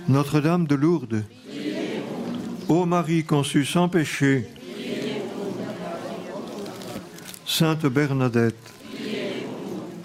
Notre-Dame de Lourdes, ô Marie conçue sans péché, Sainte Bernadette,